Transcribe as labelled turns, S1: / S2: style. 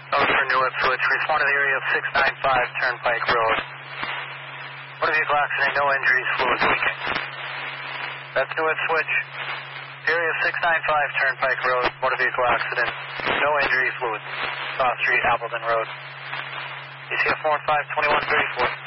S1: Those for New Ipswich. Respond to the area of 695 Turnpike Road. Motor vehicle accident, no injuries, fluid leaking. That's New Ipswich. Area 695 Turnpike Road, motor vehicle accident, no injuries, fluid. South Street, Appleton Road. ECF 415 2134.